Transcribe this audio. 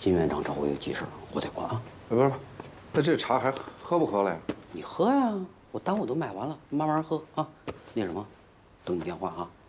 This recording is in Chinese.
金院长找我有急事，我得管啊。 不是，那这茶还喝不喝了呀？ 你喝呀，我单我都买完了，慢慢喝啊。那什么，等你电话啊。